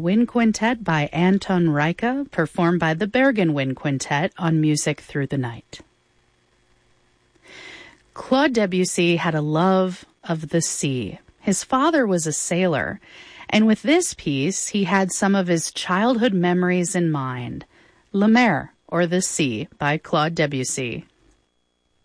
Wind Quintet by Anton Reicha, performed by the Bergen Wind Quintet on Music Through the Night. Claude Debussy had a love of the sea. His father was a sailor, and with this piece, he had some of his childhood memories in mind. La Mer, or The Sea, by Claude Debussy.